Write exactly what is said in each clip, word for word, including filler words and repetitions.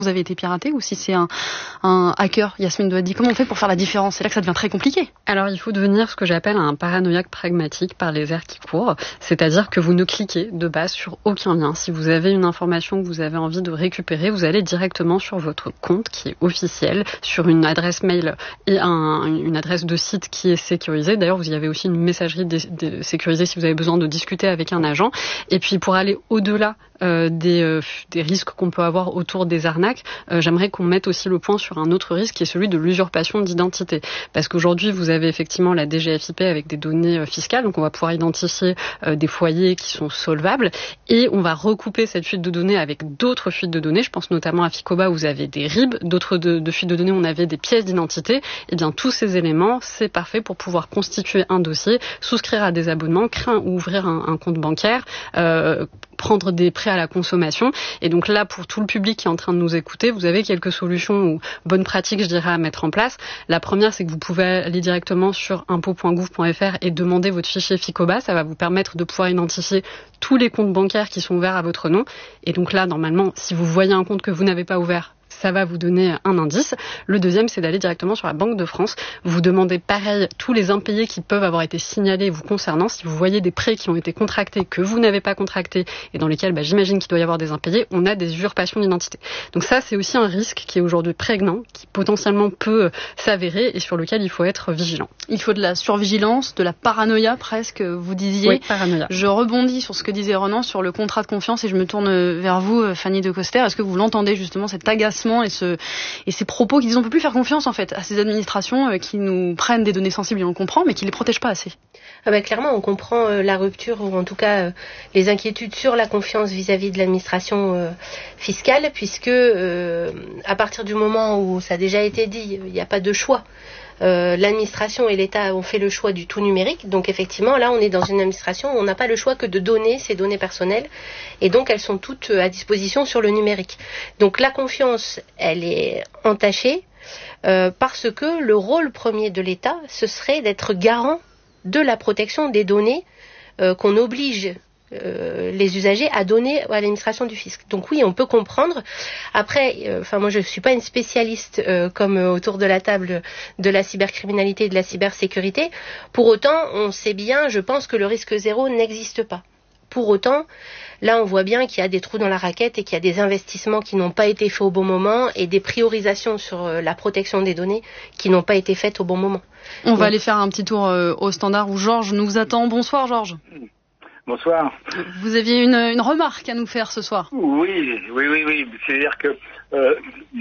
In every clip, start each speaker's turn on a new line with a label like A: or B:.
A: vous avez été piraté ou si c'est un, un hacker. Yasmine Douadi, comment on fait pour faire la différence? C'est là que ça devient très compliqué.
B: Alors il faut devenir ce que j'appelle un paranoïaque pragmatique par les airs qui courent, c'est-à-dire que vous ne cliquez de base sur aucun lien. Si vous avez une information que vous avez envie de récupérer, vous allez directement sur votre compte qui est officiel, sur une adresse mail et un, une adresse de site qui est sécurisée. D'ailleurs, vous y avez aussi une messagerie dé, dé, sécurisée si vous avez besoin de discuter avec un agent. Et puis pour aller au-delà euh, des, euh, des risques qu'on peut avoir autour des arnaques, euh, j'aimerais qu'on mette aussi le point sur un autre risque qui est celui de l'usurpation d'identité. Parce qu'aujourd'hui, vous avez effectivement la D G F I P avec des données euh, fiscales, donc on va pouvoir identifier euh, des foyers qui sont solvables et on va recouper cette fuite de données avec d'autres fuites de données. Je pense notamment à Ficoba où vous avez des R I B, d'autres de, de fuites de données où on avait des pièces d'identité. Et bien tous ces éléments, c'est parfait pour pouvoir constituer un dossier, souscrire à des abonnements, créer ou ouvrir un, un compte bancaire, euh, prendre des prêts à la consommation. Et donc là, pour tout le public qui est en train de nous écouter, vous avez quelques solutions ou bonnes pratiques, je dirais, à mettre en place. La première, c'est que vous pouvez aller directement sur impôt point gouv point f r et demander votre fichier Ficoba. Ça va vous permettre de pouvoir identifier tous les comptes bancaires qui sont ouverts à votre nom. Et donc là, normalement, si vous voyez un compte que vous n'avez pas ouvert, ça va vous donner un indice. Le deuxième, c'est d'aller directement sur la Banque de France. Vous demandez pareil tous les impayés qui peuvent avoir été signalés vous concernant. Si vous voyez des prêts qui ont été contractés, que vous n'avez pas contractés et dans lesquels bah, j'imagine qu'il doit y avoir des impayés, on a des usurpations d'identité. Donc ça, c'est aussi un risque qui est aujourd'hui prégnant, qui potentiellement peut s'avérer et sur lequel il faut être vigilant.
A: Il faut de la survigilance, de la paranoïa presque, vous disiez.
B: Oui, paranoïa.
A: Je rebondis sur ce que disait Renan sur le contrat de confiance et je me tourne vers vous, Fanny de Coster. Est-ce que vous l'entendez justement, cet agacement et, ce, et ces propos qui disent on ne peut plus faire confiance en fait à ces administrations euh, qui nous prennent des données sensibles et on le comprend mais qui ne les protègent pas assez?
C: Ah bah, clairement on comprend euh, la rupture ou en tout cas euh, les inquiétudes sur la confiance vis-à-vis de l'administration euh, fiscale puisque euh, à partir du moment où ça a déjà été dit, il n'y a pas de choix. Euh, l'administration et l'État ont fait le choix du tout numérique. Donc effectivement, là, on est dans une administration où on n'a pas le choix que de donner ces données personnelles. Et donc, elles sont toutes à disposition sur le numérique. Donc la confiance, elle est entachée euh, parce que le rôle premier de l'État, ce serait d'être garant de la protection des données euh, qu'on oblige Euh, les usagers à donner à l'administration du fisc. Donc oui, on peut comprendre. Après, enfin euh, moi je ne suis pas une spécialiste euh, comme euh, autour de la table de la cybercriminalité et de la cybersécurité. Pour autant, on sait bien, je pense que le risque zéro n'existe pas. Pour autant, là on voit bien qu'il y a des trous dans la raquette et qu'il y a des investissements qui n'ont pas été faits au bon moment et des priorisations sur euh, la protection des données qui n'ont pas été faites au bon moment.
A: On
C: Donc,
A: va aller faire un petit tour euh, au standard où Georges nous attend. Bonsoir Georges.
D: Bonsoir.
A: Vous aviez une, une remarque à nous faire ce soir.
D: Oui, oui, oui, oui. C'est-à-dire que euh,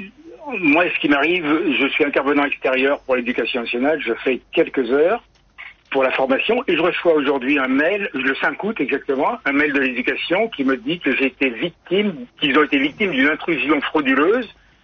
D: moi, ce qui m'arrive, je suis intervenant extérieur pour l'éducation nationale. Je fais quelques heures pour la formation et je reçois aujourd'hui un mail, le cinq août exactement, un mail de l'éducation qui me dit que j'ai été victime, qu'ils ont été victimes d'une intrusion frauduleuse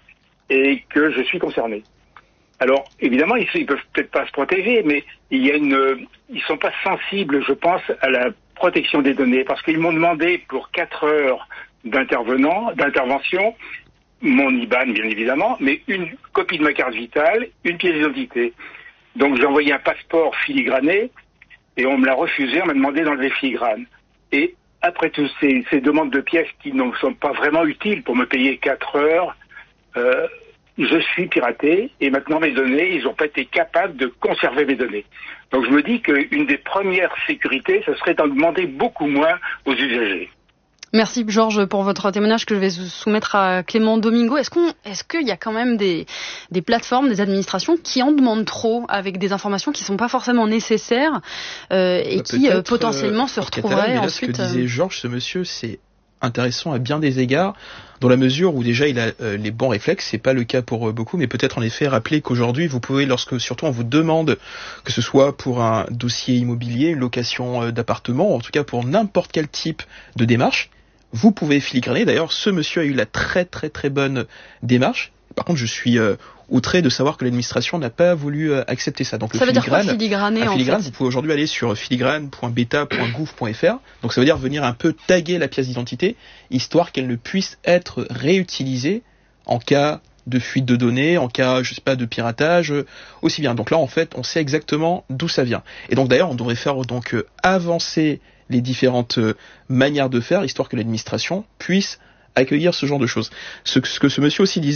D: et que je suis concerné. Alors, évidemment, ils, ils peuvent peut-être pas se protéger, mais il y a une, ils sont pas sensibles, je pense, à la protection des données, parce qu'ils m'ont demandé pour quatre heures d'intervenant, d'intervention, mon I B A N bien évidemment, mais une copie de ma carte vitale, une pièce d'identité. Donc j'ai envoyé un passeport filigrané et on me l'a refusé, on m'a demandé d'enlever filigrane. Et après toutes ces, ces demandes de pièces qui ne sont pas vraiment utiles pour me payer quatre heures, euh, je suis piraté et maintenant mes données, ils n'ont pas été capables de conserver mes données. Donc je me dis qu'une des premières sécurités, ce serait d'en demander beaucoup moins aux usagers.
A: Merci Georges pour votre témoignage que je vais soumettre à Clément Domingo. Est-ce qu'on, est-ce qu'il y a quand même des, des plateformes, des administrations qui en demandent trop avec des informations qui ne sont pas forcément nécessaires euh, et bah, qui euh, potentiellement euh, se retrouveraient ensuite...
E: Ce que disait Georges, ce monsieur, c'est intéressant à bien des égards, dans la mesure où déjà il a euh, les bons réflexes, c'est pas le cas pour euh, beaucoup, mais peut-être en effet rappeler qu'aujourd'hui vous pouvez, lorsque surtout on vous demande, que ce soit pour un dossier immobilier, une location euh, d'appartement, en tout cas pour n'importe quel type de démarche, vous pouvez filigraner. D'ailleurs, ce monsieur a eu la très très très bonne démarche. Par contre, je suis euh, outré de savoir que l'administration n'a pas voulu euh, accepter ça. Donc,
A: ça
E: le
A: veut
E: filigrane,
A: dire quoi filigraner en
E: filigrane,
A: fait ?
E: Vous pouvez aujourd'hui aller sur filigrane point beta point gouv point f r. Donc ça veut dire venir un peu taguer la pièce d'identité, histoire qu'elle ne puisse être réutilisée en cas de fuite de données, en cas, je sais pas, de piratage, euh, aussi bien. Donc là, en fait, on sait exactement d'où ça vient. Et donc d'ailleurs, on devrait faire donc euh, avancer les différentes euh, manières de faire, histoire que l'administration puisse accueillir ce genre de choses. Ce, ce que ce monsieur aussi disait,